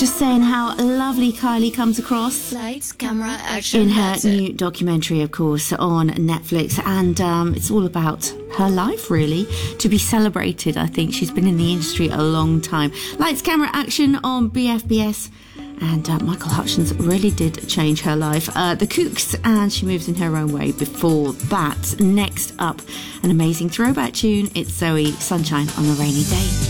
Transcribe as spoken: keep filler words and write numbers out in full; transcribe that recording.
Just saying how lovely Kylie comes across. Lights, camera, action. In her new documentary, of course, on Netflix. And um, it's all about her life, really, to be celebrated. I think she's been in the industry a long time. Lights, camera, action on B F B S. And uh, Michael Hutchence really did change her life. Uh, the Kooks, and she moves in her own way before that. Next up, an amazing throwback tune. It's Zoe, Sunshine on a Rainy Day.